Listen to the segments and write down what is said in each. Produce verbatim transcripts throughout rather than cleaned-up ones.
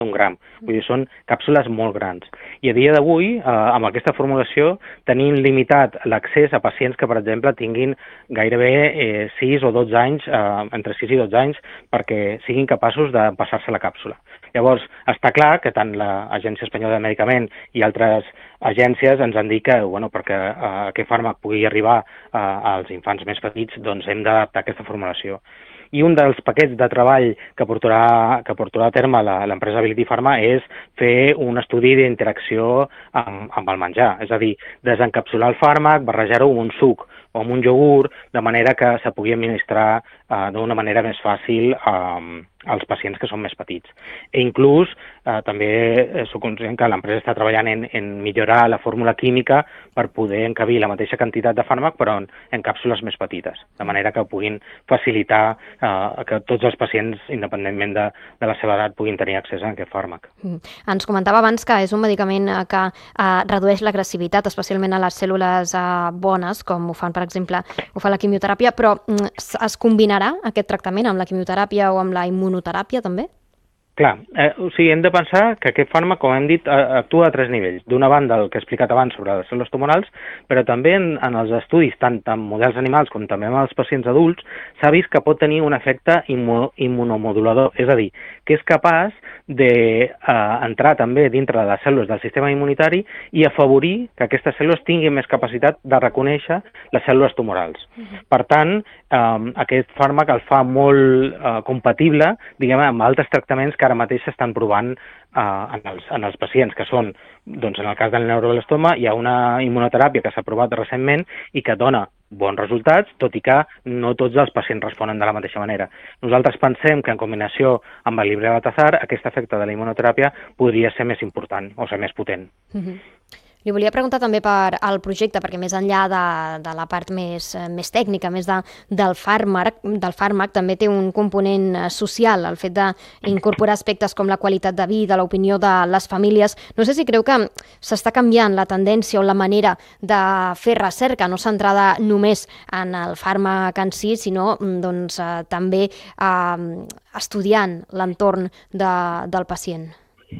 un gram. Vull dir, són càpsules molt grans. I a dia d'avui, eh, amb aquesta formulació, tenim limitat l'accés a pacients que, per exemple, tinguin gairebé eh, sis o dotze anys, eh, entre sis i dotze anys, perquè siguin capaços de passar-se la càpsula. Llavors, està clar que tant l'Agència Espanyola de Medicament i altres agències ens han dit que, bueno, perquè eh, aquest fàrmac pugui arribar eh, als infants més petits, doncs hem d'adaptar aquesta formulació. I un dels paquets de treball que portarà, que portarà a terme l'empresa Ability Pharma és fer un estudi d'interacció amb, amb el menjar, és a dir, desencapsular el fàrmac, barrejar-ho amb un suc o amb un iogurt, de manera que se pugui administrar eh, d'una manera més fàcil eh, als pacients que són més petits. E inclús eh, també soc conscient que l'empresa està treballant en, en millorar la fórmula química per poder encabir la mateixa quantitat de fàrmac però en, en càpsules més petites, de manera que puguin facilitar eh, que tots els pacients, independentment de, de la seva edat, puguin tenir accés a aquest fàrmac. Mm. Ens comentava abans que és un medicament que eh, redueix l'agressivitat, especialment a les cèl·lules eh, bones, com ho fan, per exemple, ho fa la quimioteràpia, però mm, es combinarà aquest tractament amb la quimioteràpia o amb la immunoteràpia també? Clar, eh, o sigui, hem de pensar que aquest fàrmac, com hem dit, actua a tres nivells. D'una banda, el que he explicat abans sobre les cèl·lules tumorals, però també en, en els estudis, tant en models animals com també en els pacients adults, s'ha vist que pot tenir un efecte immu immunomodulador, és a dir, que és capaç d'entrar eh, també dintre de les cèl·lules del sistema immunitari i afavorir que aquestes cèl·lules tinguin més capacitat de reconèixer les cèl·lules tumorals. Uh-huh. Per tant, eh, aquest fàrmac el fa molt eh, compatible, diguem, amb altres tractaments que ara mateix s'estan provant eh, en, els, en els pacients, que són, doncs, en el cas del neuroblastoma, hi ha una immunoteràpia que s'ha provat recentment i que dona bons resultats, tot i que no tots els pacients responen de la mateixa manera. Nosaltres pensem que en combinació amb el Librela-Tazar aquest efecte de la immunoteràpia podria ser més important o ser més potent. Uh-huh. Li volia preguntar també per al projecte, perquè més enllà de, de la part més, més tècnica, més de, del, fàrmac, del fàrmac, també té un component social, el fet d'incorporar aspectes com la qualitat de vida, l'opinió de les famílies. No sé si creu que s'està canviant la tendència o la manera de fer recerca, no centrada només en el fàrmac en si, sinó doncs, eh, també eh, estudiant l'entorn de, del pacient.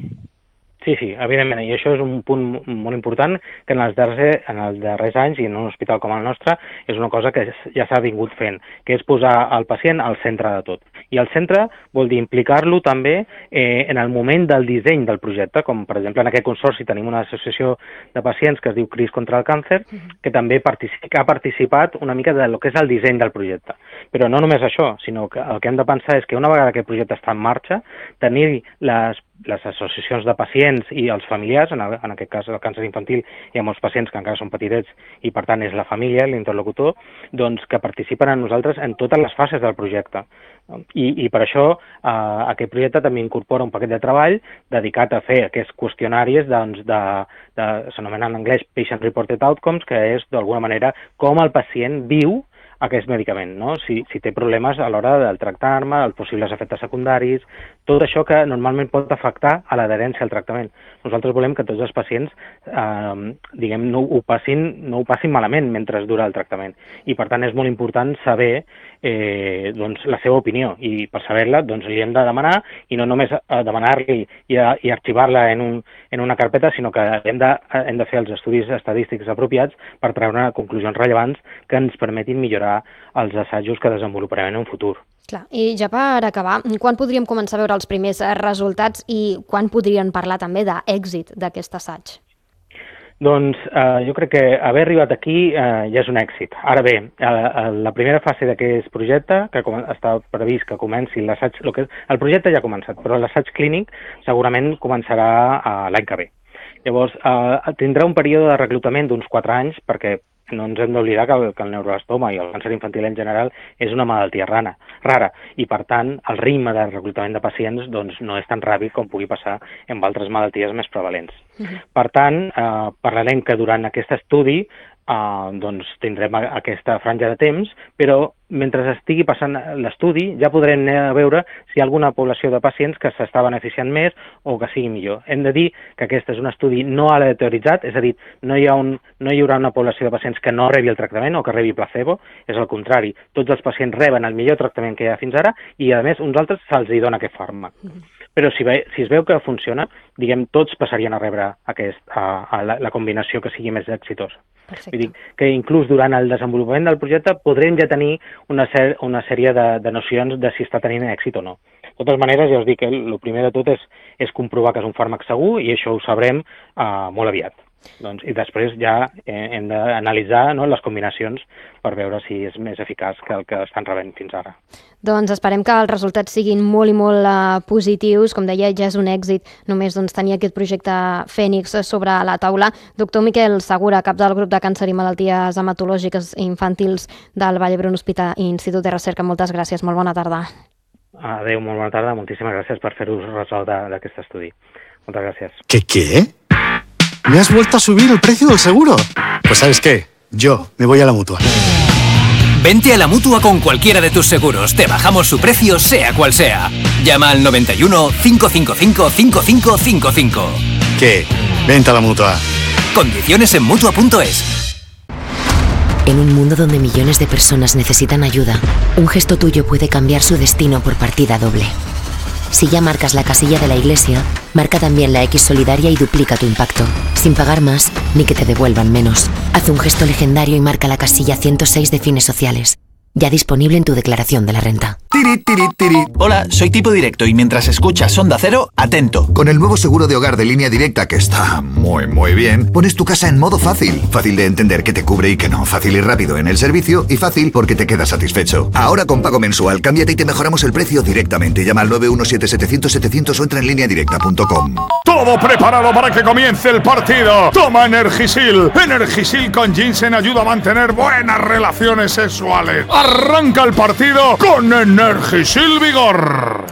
Sí, sí, evidentment, i això és un punt molt important que en els darrers, en els darrers anys i en un hospital com el nostre és una cosa que ja s'ha vingut fent, que és posar el pacient al centre de tot. I al centre vol dir implicar-lo també eh, en el moment del disseny del projecte, com per exemple en aquest consorci tenim una associació de pacients que es diu CRIS contra el càncer, que també participa, que ha participat una mica del que és el disseny del projecte. Però no només això, sinó que el que hem de pensar és que una vegada aquest projecte està en marxa, tenir les les associacions de pacients i els familiars, en, el, en aquest cas el càncer infantil hi ha molts pacients que encara són petitets i per tant és la família, l'interlocutor, doncs que participen amb nosaltres en totes les fases del projecte. I, i per això eh, aquest projecte també incorpora un paquet de treball dedicat a fer aquests qüestionaris, doncs, de, de, s'anomena en anglès Patient Reported Outcomes, que és d'alguna manera com el pacient viu aquest medicament, no? Si, si té problemes a l'hora del tractar-me, els possibles efectes secundaris, tot això que normalment pot afectar a l'adherència al tractament. Nosaltres volem que tots els pacients eh, diguem, no, ho passin, no ho passin malament mentre dura el tractament. I per tant és molt important saber eh, doncs, la seva opinió i per saber-la doncs, li hem de demanar i no només demanar-li i, i arxivar-la en, un, en una carpeta, sinó que hem de, hem de fer els estudis estadístics apropiats per treure conclusions rellevants que ens permetin millorar els assajos que desenvoluparem en un futur. Clar. I ja per acabar, quan podríem començar a veure els primers resultats i quan podrien parlar també d'èxit d'aquest assaig? Doncs eh, jo crec que haver arribat aquí eh, ja és un èxit. Ara bé, eh, la primera fase d'aquest projecte, que està previst que comenci l'assaig, el projecte ja ha començat, però l'assaig clínic segurament començarà eh, l'any que ve. Llavors, eh, tindrà un període de reclutament d'uns quatre anys, perquè no ens hem d'oblidar que, el, que el neuroblastoma i el càncer infantil en general és una malaltia rana, rara, i per tant el ritme de reclutament de pacients doncs, no és tan ràpid com pugui passar amb altres malalties més prevalents. Uh-huh. Per tant, eh, parlarem que durant aquest estudi Uh, doncs tindrem aquesta franja de temps, però mentre estigui passant l'estudi ja podrem anar a veure si hi ha alguna població de pacients que s'està beneficiant més o que sigui millor. Hem de dir que aquest és un estudi no aleatoritzat, és a dir, no hi, ha un, no hi haurà una població de pacients que no rebi el tractament o que rebi placebo, és al contrari, tots els pacients reben el millor tractament que hi ha fins ara i a més uns altres se'ls hi dona aquest fàrmac. però si, ve, si es veu que funciona, diguem, tots passarien a rebre aquest, a, a la, la combinació que sigui més exitosa. Perfecte. Vull dir que inclús durant el desenvolupament del projecte podrem ja tenir una, ser, una sèrie de, de nocions de si està tenint èxit o no. De totes maneres, ja us dic que el primer de tot és, és comprovar que és un fàrmac segur i això ho sabrem uh, molt aviat. Doncs, I després ja hem d'analitzar, no, les combinacions per veure si és més eficaç que el que estan rebent fins ara. Doncs esperem que els resultats siguin molt i molt uh, positius. Com deia, ja és un èxit només doncs, tenir aquest projecte Fènix sobre la taula. Doctor Miquel Segura, cap del grup de càncer i malalties hematològiques infantils del Vall d'Hebron Hospital i Institut de Recerca, moltes gràcies, molt bona tarda. Adéu, molt bona tarda, moltíssimes gràcies per fer-vos ressò d'aquest estudi. Moltes gràcies. ¿Qué qué? ¿Me has vuelto a subir el precio del seguro? Pues ¿sabes qué? Yo me voy a la Mutua. Vente a la Mutua con cualquiera de tus seguros. Te bajamos su precio, sea cual sea. Llama al noventa y uno, cinco cinco cinco, cinco cinco cinco cinco. ¿Qué? Vente a la Mutua. Condiciones en Mutua punto es. En un mundo donde millones de personas necesitan ayuda, un gesto tuyo puede cambiar su destino por partida doble. Si ya marcas la casilla de la iglesia, marca también la X solidaria y duplica tu impacto, sin pagar más ni que te devuelvan menos. Haz un gesto legendario y marca la casilla ciento seis de Fines Sociales, ya disponible en tu declaración de la renta. Tiri, tiri, tiri. Hola, soy Tipo Directo y mientras escuchas Onda Cero, atento. Con el nuevo seguro de hogar de Línea Directa, que está muy, muy bien, pones tu casa en modo fácil. Fácil de entender qué te cubre y qué no. Fácil y rápido en el servicio y fácil porque te quedas satisfecho. Ahora con pago mensual, cámbiate y te mejoramos el precio directamente. Llama al nueve uno siete, setecientos, setecientos o entra en línea directa punto com. Todo preparado para que comience el partido. Toma Energisil. Energisil con ginseng ayuda a mantener buenas relaciones sexuales. Arranca el partido con Energisil Vigor.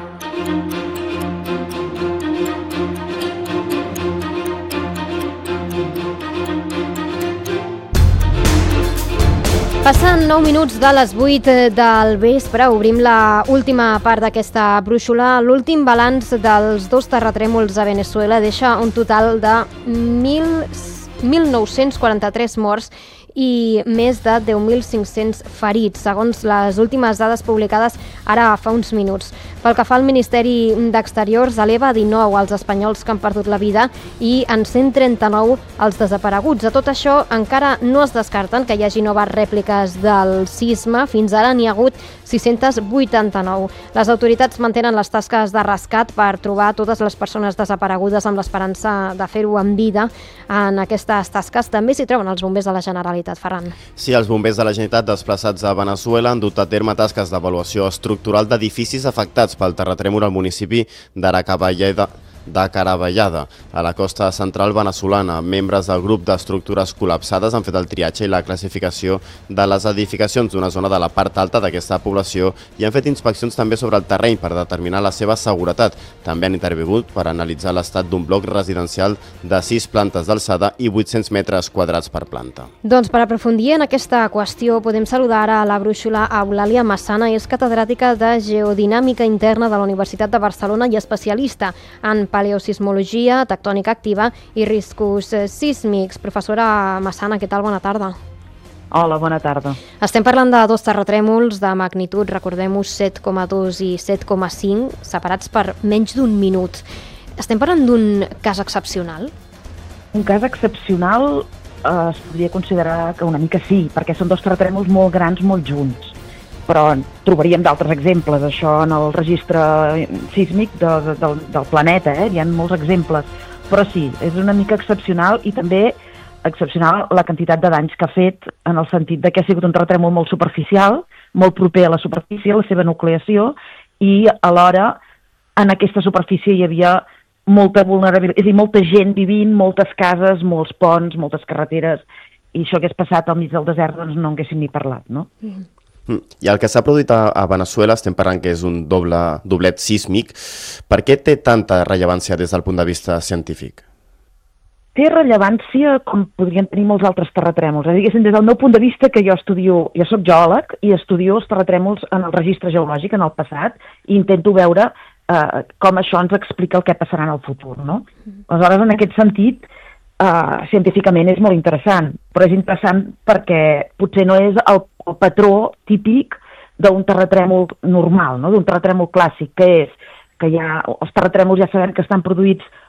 Passen nou minuts de les vuit del vespre, obrim la última part d'aquesta brúixola. L'últim balanç dels dos terratrèmols a Venezuela deixa un total de mil nou-cents quaranta-tres morts i més de deu mil cinc-cents ferits, segons les últimes dades publicades ara fa uns minuts. Pel que fa al Ministeri d'Exteriors, eleva a dinou els espanyols que han perdut la vida i en cent trenta-nou els desapareguts. A tot això, encara no es descarten que hi hagi noves rèpliques del sisme. Fins ara n'hi ha hagut sis-cents vuitanta-nou. Les autoritats mantenen les tasques de rescat per trobar totes les persones desaparegudes amb l'esperança de fer-ho en vida. En aquestes tasques també s'hi troben els bombers de la Generalitat. Ferran. Sí, els bombers de la Generalitat desplaçats a Venezuela han dut a terme tasques d'avaluació estructural d'edificis afectats pel terratrèmol al municipi d'Aracaballeda, de Caravallada, a la costa central venezolana. Membres del grup d'estructures col·lapsades han fet el triatge i la classificació de les edificacions d'una zona de la part alta d'aquesta població i han fet inspeccions també sobre el terreny per determinar la seva seguretat. També han intervingut per analitzar l'estat d'un bloc residencial de sis plantes d'alçada i vuit-cents metres quadrats per planta. Doncs per aprofundir en aquesta qüestió podem saludar ara a la brúixola a Eulàlia Massana, és catedràtica de Geodinàmica Interna de la Universitat de Barcelona i especialista en paleosismologia, tectònica activa i riscos sísmics. Professora Massana, què tal? Bona tarda. Hola, bona tarda. Estem parlant de dos terratrèmols de magnitud, recordem-ho, set coma dos i set coma cinc, separats per menys d'un minut. Estem parlant d'un cas excepcional? Un cas excepcional eh, es podria considerar que una mica sí, perquè són dos terratrèmols molt grans, molt junts. Però trobaríem d'altres exemples, això en el registre sísmic de, de, del, del planeta, eh? Hi ha molts exemples, però sí, és una mica excepcional i també excepcional la quantitat de danys que ha fet en el sentit de que ha sigut un terratrèmol molt superficial, molt proper a la superfície, a la seva nucleació, i alhora en aquesta superfície hi havia molta vulnerabilitat, és a dir, molta gent vivint, moltes cases, molts ponts, moltes carreteres, i això que és passat al mig del desert doncs no en haguéssim ni parlat, no? Mm. I el que s'ha produït a, a Venezuela, estem parlant que és un doble, doblet sísmic. Per què té tanta rellevància des del punt de vista científic? Té rellevància com podrien tenir molts altres terratrèmols. És a dir, des del meu punt de vista, que jo estudio, jo soc geòleg i estudio els terratrèmols en el registre geològic en el passat i intento veure eh, com això ens explica el que passarà en el futur, no? Aleshores, en aquest sentit, Uh, científicament és molt interessant, però és interessant perquè potser no és el, el patró típic d'un terratrèmol normal, no? D'un terratrèmol clàssic, que és que ja, els terratrèmols ja sabem que estan produïts